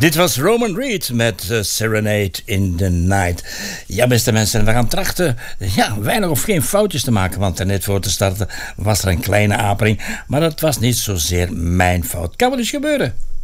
Dit was Roman Reed met Serenade in the Night. Ja, beste mensen, we gaan trachten weinig of geen foutjes te maken, want er net voor te starten was er een kleine apering, maar dat was niet zozeer mijn fout. Kan wel eens gebeuren.